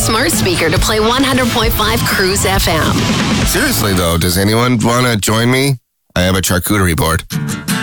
smart speaker to play 100.5 Cruise FM. Seriously, though, does anyone want to join me? I have a charcuterie board.